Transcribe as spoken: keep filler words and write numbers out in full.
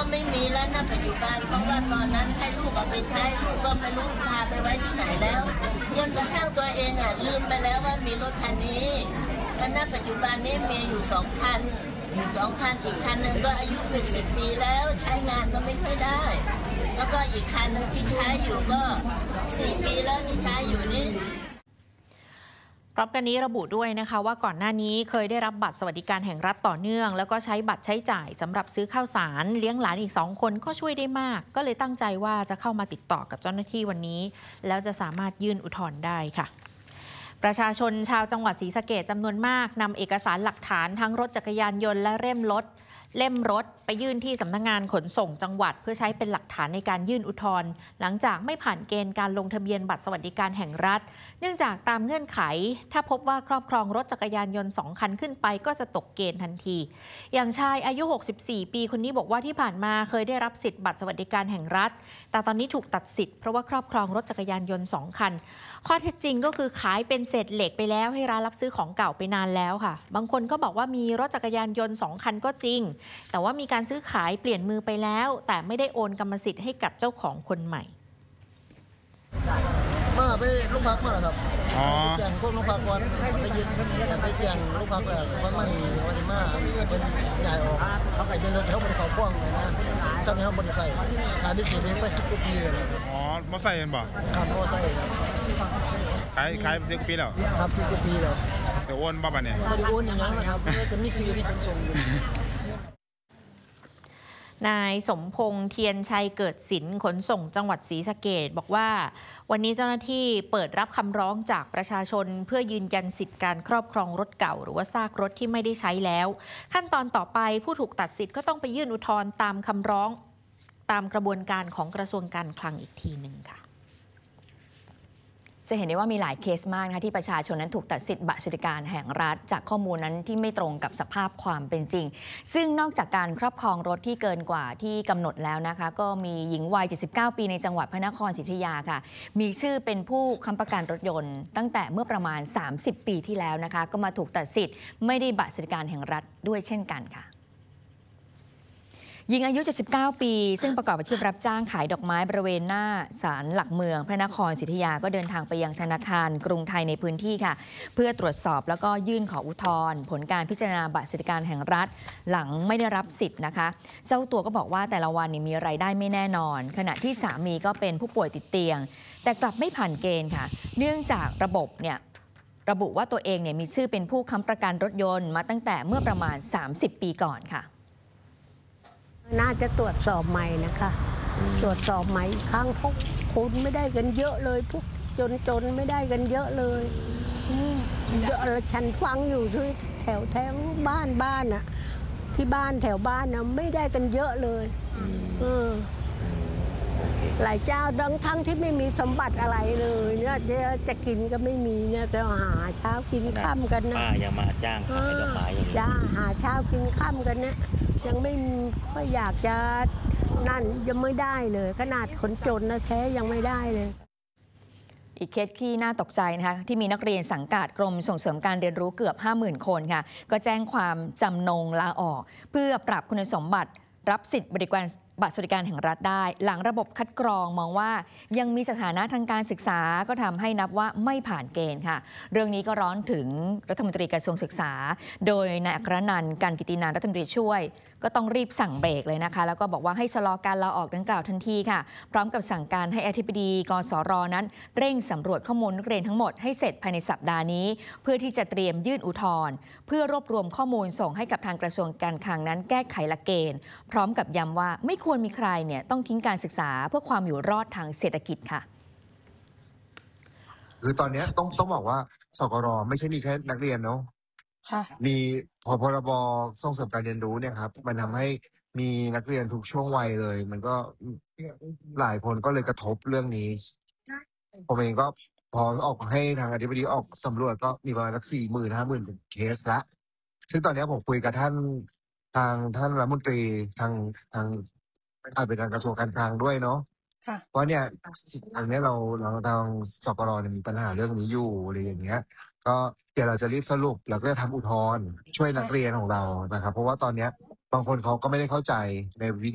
ไม่มีแล้วณปัจจุบันเพราะว่าตอนนั้นให้ลูกเอาไปใช้ลูกก็ไม่รู้พาไปไว้ที่ไหนแล้วจนกระทั่งตัวเองอ่ะลืมไปแล้วว่ามีรถคันนี้และณปัจจุบันนี้มีอยู่สองคันสองคันอีกคันหนึ่งก็อายุเป็นสิบปีแล้วใช้งานก็ไม่ค่อยได้แล้วก็อีกคันหนึ่งที่ใช้อยู่ก็สี่ปีแล้วที่ใช้อยู่นี่พร้อมกันนี้ระบุด้วยนะคะว่าก่อนหน้านี้เคยได้รับบัตรสวัสดิการแห่งรัฐต่อเนื่องแล้วก็ใช้บัตรใช้จ่ายสำหรับซื้อข้าวสารเลี้ยงหลานอีกสองคนก็ช่วยได้มากก็เลยตั้งใจว่าจะเข้ามาติดต่อกับเจ้าหน้าที่วันนี้แล้วจะสามารถยื่นอุทธรณ์ได้ค่ะประชาชนชาวจังหวัดศรีสะเกษจำนวนมากนำเอกสารหลักฐานทั้งรถจักรยานยนต์และเล่มรถเล่มรถไปยื่นที่สำนักงานขนส่งจังหวัดเพื่อใช้เป็นหลักฐานในการยื่นอุทธรณ์หลังจากไม่ผ่านเกณฑ์การลงทะเบียนบัตรสวัสดิการแห่งรัฐเนื่องจากตามเงื่อนไขถ้าพบว่าครอบครองรถจักรยานยนต์สองคันขึ้นไปก็จะตกเกณฑ์ทันทีอย่างชายอายุหกสิบสี่ปีคนนี้บอกว่าที่ผ่านมาเคยได้รับสิทธิ์บัตรสวัสดิการแห่งรัฐแต่ตอนนี้ถูกตัดสิทธิ์เพราะว่าครอบครองรถจักรยานยนต์สองคันข้อเท็จจริงก็คือขายเป็นเศษเหล็กไปแล้วให้ร้านรับซื้อของเก่าไปนานแล้วค่ะบางคนก็บอกว่ามีรถจักรยานยนต์สองคันก็จริงแต่ว่ามีการซื้อขายเปลี่ยนมือไปแล้วแต่ไม่ได้โอนกรรมสิทธิ์ให้กับเจ้าของคนใหม่มาไปลูกพักมาครับไปแจ้งพวกลูกพักวันไปยืนไปแจ้งลูกพักแล้ววันมันวันที่มาเป็นใหญ่ออกเขาไก่เป็นรถเขาบริเขาป้องเลยนะตอนนี้เขาบริใส่ขายพิเศษเองไปสิบกว่าปีเลยอ๋อมาใส่กันบ่ครับมาใส่ขายขายเป็นสิบกว่าปีแล้วครับสิบกว่าปีแล้วแต่โอนบ่ป่ะเนี่ยไม่ได้โอนอย่างนั้นนะครับจะมีซื้อที่ขนส่งนายสมพงษ์เทียนชัยเกิดศิลป์ขนส่งจังหวัดศรีสะเกษบอกว่าวันนี้เจ้าหน้าที่เปิดรับคำร้องจากประชาชนเพื่อยืนยันสิทธิการครอบครองรถเก่าหรือว่าซากรถที่ไม่ได้ใช้แล้วขั้นตอนต่อไปผู้ถูกตัดสิทธิ์ก็ต้องไปยื่นอุทธรณ์ตามคำร้องตามกระบวนการของกระทรวงการคลังอีกทีหนึ่งค่ะจะเห็นได้ว่ามีหลายเคสมากนะคะที่ประชาชนนั้นถูกตัดสิทธิ์บัตรสวัสดิการแห่งรัฐจากข้อมูลนั้นที่ไม่ตรงกับสภาพความเป็นจริงซึ่งนอกจากการครอบครองรถที่เกินกว่าที่กำหนดแล้วนะคะก็มีหญิงวัยเจ็ดสิบเก้าปีในจังหวัดพระนครศรีอยุธยาค่ะมีชื่อเป็นผู้ค้ำประกันรถยนต์ตั้งแต่เมื่อประมาณสามสิบปีที่แล้วนะคะก็มาถูกตัดสิทธิ์ไม่ได้บัตรสวัสดิการแห่งรัฐด้วยเช่นกันค่ะหญิงอายุเจ็ดสิบเก้าปีซึ่งประกอบอาชีพรับจ้างขายดอกไม้บริเวณหน้าศาลหลักเมืองพระนครศรีอยุธยาก็เดินทางไปยังธนาคารกรุงไทยในพื้นที่ค่ะเพื่อตรวจสอบแล้วก็ยื่นขออุทธรณ์ผลการพิจารณาบัตรสวัสดิการแห่งรัฐหลังไม่ได้รับสิทธิ์นะคะเจ้าตัวก็บอกว่าแต่ละวันมีรายได้ไม่แน่นอนขณะที่สามีก็เป็นผู้ป่วยติดเตียงแต่กลับไม่ผ่านเกณฑ์ค่ะเนื่องจากระบบเนี่ยระบุว่าตัวเองเนี่ยมีชื่อเป็นผู้ค้ำประกันรถยนต์มาตั้งแต่เมื่อประมาณสามสิบปีก่อนค่ะน่าจะตรวจสอบใหม่นะคะตรวจสอบใหม่อีกครั้งพวกคนไม่ได้กันเยอะเลยพวกจนจนไม่ได้กันเยอะเลยเยอะฉันฟังอยู่ที่แถวแถวบ้านบ้านอะที่บ้านแถวบ้านนะไม่ได้กันเยอะเลยหลายเจ้าดังทั้งที่ไม่มีสมบัติอะไรเลยเนี่ยจะจะกินก็ไม่มีเนี่ยจะหาเช้ากินค่ำกันนะป้ายังมาจ้างขายดอกไม้อย่างนี้จ้าหาเช้ากินค่ำกันเนี่ยยังไม่ค่อยอยากจะนั่นยังไม่ได้เลยขนาดคนจนนะแท้ยังไม่ได้เลยอีกเคสที่น่าตกใจนะคะที่มีนักเรียนสังกัดกรมส่งเสริมการเรียนรู้เกือบ ห้าหมื่น คนค่ะก็แจ้งความจำนงลาออกเพื่อปรับคุณสมบัติรับสิทธิบริการบัตรสวัสดิการแห่งรัฐได้หลังระบบคัดกรองมองว่ายังมีสถานะทางการศึกษาก็ทำให้นับว่าไม่ผ่านเกณฑ์ค่ะเรื่องนี้ก็ร้อนถึงรัฐมนตรีกระทรวงศึกษาโดยนายอัครนันท์ กันกิตินันท์รัฐมนตรีช่วยก็ต้องรีบสั่งเบรกเลยนะคะแล้วก็บอกว่าให้ชะลอการลาออกดังกล่าวทันทีค่ะพร้อมกับสั่งการให้อธิบดีกสรนั้นเร่งสำรวจข้อมูลนักเรียนทั้งหมดให้เสร็จภายในสัปดาห์นี้เพื่อที่จะเตรียมยื่นอุทธรณ์เพื่อรวบรวมข้อมูลส่งให้กับทางกระทรวงการคลังนั้นแก้ไขหลักเกณฑ์พร้อมกับย้ำว่าไม่ควรมีใครเนี่ยต้องทิ้งการศึกษาเพื่อความอยู่รอดทางเศรษฐกิจค่ะคือตอนนี้ต้องต้องบอกว่าสกรไม่ใช่มีแค่นักเรียนเนาะมีพอพรบส่งเสริมการเรียนรู้เนี่ยครับมันทำให้มีนักเรียนทุกช่วงวัยเลยมันก็หลายคนก็เลยกระทบเรื่องนี้ผมเองก็พอออกให้ทางอธิบดีออกสำรวจก็มีประมาณสักสี่หมื่นห้าหมื่นเคสละซึ่งตอนนี้ผมคุยกับท่านทางท่านรัฐมนตรีทางทางอาจเป็นการกระทรวงการคลังด้วยเนาะเพราะเนี่ยอันนี้เราเราทางสกรเนี่ยมีปัญหาเรื่องนี้อยู่อะไรอย่างเงี้ยก็เดี๋ยวเราจะรีบสรุปเราก็จะทำอุทธรณ์ช่วยนักเรียนของเรานะครับเพราะว่าตอนนี้บางคนเขาก็ไม่ได้เข้าใจในวิ